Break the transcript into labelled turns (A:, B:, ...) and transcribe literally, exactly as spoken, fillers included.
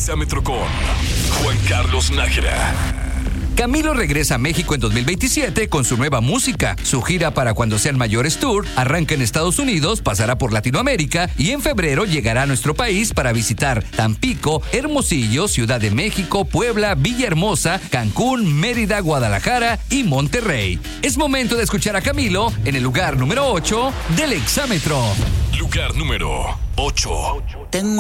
A: Exámetro con Juan Carlos Nájera.
B: Camilo regresa a México en dos mil veintisiete con su nueva música. Su gira para Cuando Sean Mayores Tour arranca en Estados Unidos, pasará por Latinoamérica y en febrero llegará a nuestro país para visitar Tampico, Hermosillo, Ciudad de México, Puebla, Villahermosa, Cancún, Mérida, Guadalajara y Monterrey. Es momento de escuchar a Camilo en el lugar número ocho del Exámetro.
A: Lugar número ocho.
C: Tengo